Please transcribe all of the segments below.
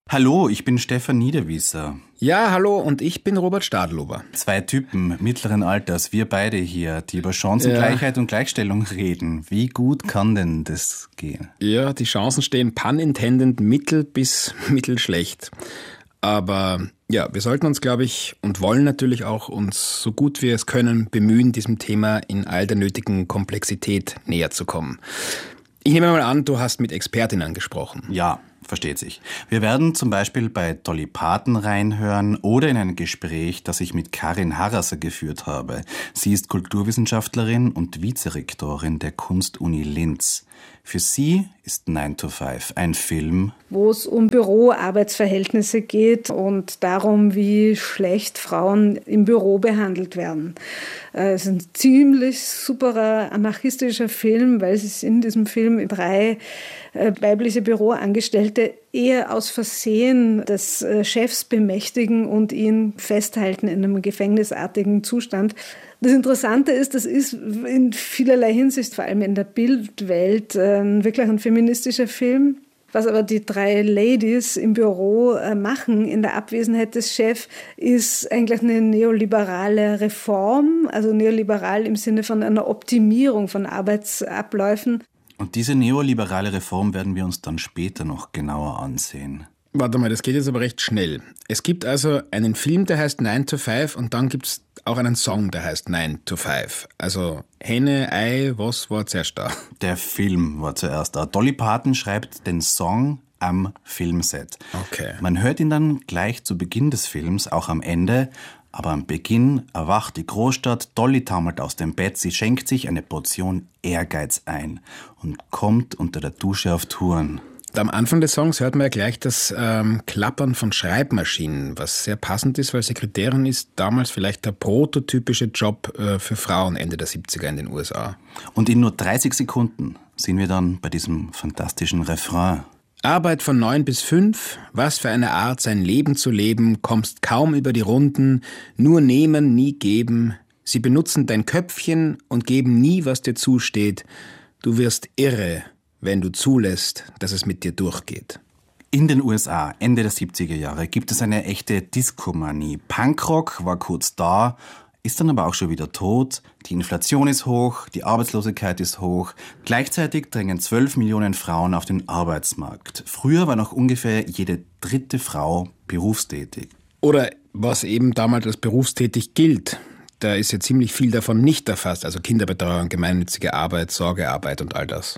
Hallo, ich bin Stefan Niederwieser. Ja, hallo, und ich bin Robert Stadlober. Zwei Typen mittleren Alters, wir beide hier, die über Chancengleichheit und Gleichstellung reden. Wie gut kann denn das gehen? Ja, die Chancen stehen pun intended mittel bis mittelschlecht. Aber ja, wir sollten uns, glaube ich, und wollen natürlich auch uns so gut wir es können bemühen, diesem Thema in all der nötigen Komplexität näher zu kommen. Ich nehme mal an, du hast mit Expertinnen gesprochen. Ja, versteht sich. Wir werden zum Beispiel bei Dolly Parton reinhören oder in ein Gespräch, das ich mit Karin Harrasser geführt habe. Sie ist Kulturwissenschaftlerin und Vizerektorin der Kunstuni Linz. Für sie ist 9 to 5 ein Film, wo es um Büroarbeitsverhältnisse geht und darum, wie schlecht Frauen im Büro behandelt werden. Es ist ein ziemlich superer anarchistischer Film, weil es in diesem Film 3 weibliche Büroangestellte eher aus Versehen des Chefs bemächtigen und ihn festhalten in einem gefängnisartigen Zustand. Das Interessante ist, das ist in vielerlei Hinsicht, vor allem in der Bildwelt, wirklich ein feministischer Film. Was aber die 3 Ladies im Büro machen in der Abwesenheit des Chefs, ist eigentlich eine neoliberale Reform, also neoliberal im Sinne von einer Optimierung von Arbeitsabläufen. Und diese neoliberale Reform werden wir uns dann später noch genauer ansehen. Warte mal, das geht jetzt aber recht schnell. Es gibt also einen Film, der heißt 9 to 5 und dann gibt es auch einen Song, der heißt 9 to 5. Also Henne, Ei, was war zuerst da? Der Film war zuerst da. Dolly Parton schreibt den Song am Filmset. Okay. Man hört ihn dann gleich zu Beginn des Films, auch am Ende. Aber am Beginn erwacht die Großstadt, Dolly taumelt aus dem Bett, sie schenkt sich eine Portion Ehrgeiz ein und kommt unter der Dusche auf Touren. Am Anfang des Songs hört man ja gleich das Klappern von Schreibmaschinen, was sehr passend ist, weil Sekretärin ist damals vielleicht der prototypische Job für Frauen Ende der 70er in den USA. Und in nur 30 Sekunden sind wir dann bei diesem fantastischen Refrain. Arbeit von 9 bis 5, was für eine Art, sein Leben zu leben, kommst kaum über die Runden, nur nehmen, nie geben. Sie benutzen dein Köpfchen und geben nie, was dir zusteht. Du wirst irre, wenn du zulässt, dass es mit dir durchgeht. In den USA, Ende der 70er Jahre, gibt es eine echte Diskomanie. Punkrock war kurz da, ist dann aber auch schon wieder tot. Die Inflation ist hoch, die Arbeitslosigkeit ist hoch. Gleichzeitig drängen 12 Millionen Frauen auf den Arbeitsmarkt. Früher war noch ungefähr jede 3. Frau berufstätig. Oder was eben damals als berufstätig gilt. Da ist ja ziemlich viel davon nicht erfasst. Also Kinderbetreuung, gemeinnützige Arbeit, Sorgearbeit und all das.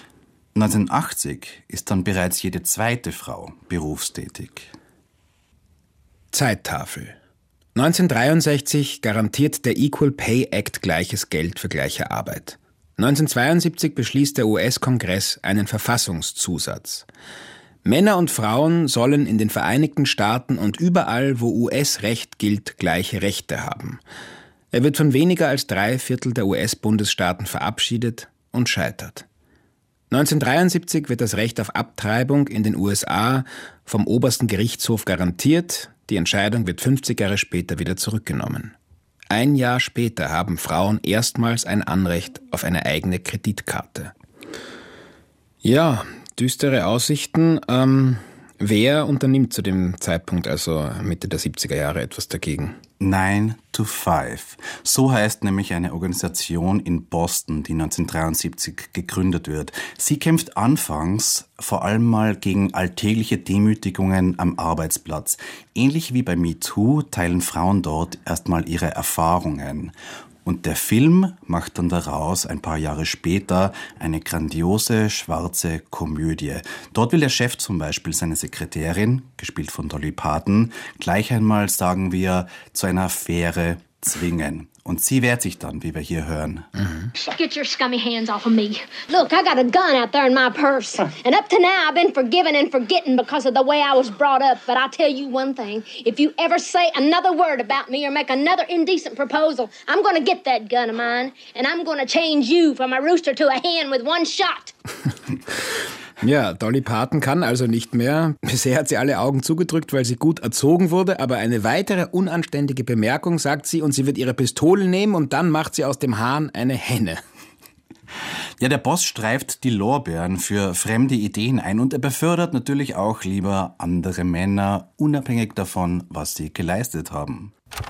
1980 ist dann bereits jede 2. Frau berufstätig. Zeittafel. 1963 garantiert der Equal Pay Act gleiches Geld für gleiche Arbeit. 1972 beschließt der US-Kongress einen Verfassungszusatz. Männer und Frauen sollen in den Vereinigten Staaten und überall, wo US-Recht gilt, gleiche Rechte haben. Er wird von weniger als 3/4 der US-Bundesstaaten verabschiedet und scheitert. 1973 wird das Recht auf Abtreibung in den USA vom obersten Gerichtshof garantiert. Die Entscheidung wird 50 Jahre später wieder zurückgenommen. Ein Jahr später haben Frauen erstmals ein Anrecht auf eine eigene Kreditkarte. Ja, düstere Aussichten. Wer unternimmt zu dem Zeitpunkt, also Mitte der 70er Jahre, etwas dagegen? 9 to 5. So heißt nämlich eine Organisation in Boston, die 1973 gegründet wird. Sie kämpft anfangs vor allem mal gegen alltägliche Demütigungen am Arbeitsplatz. Ähnlich wie bei MeToo teilen Frauen dort erstmal ihre Erfahrungen. Und der Film macht dann daraus ein paar Jahre später eine grandiose schwarze Komödie. Dort will der Chef zum Beispiel seine Sekretärin, gespielt von Dolly Parton, gleich einmal, sagen wir, zu einer Affäre zwingen. Und sie wehrt sich dann, wie wir hier hören. Get your scummy hands off of me. Look, I got a gun out there in my purse. And up to now, I've been forgiving and forgetting because of the way I was brought up. But I'll tell you one thing. If you ever say another word about me or make another indecent proposal, I'm going to get that gun of mine. And I'm going to change you from a rooster to a hen with one shot. Ja, Dolly Parton kann also nicht mehr. Bisher hat sie alle Augen zugedrückt, weil sie gut erzogen wurde, aber eine weitere unanständige Bemerkung sagt sie und sie wird ihre Pistole nehmen und dann macht sie aus dem Hahn eine Henne. Ja, der Boss streift die Lorbeeren für fremde Ideen ein und er befördert natürlich auch lieber andere Männer, unabhängig davon, was sie geleistet haben.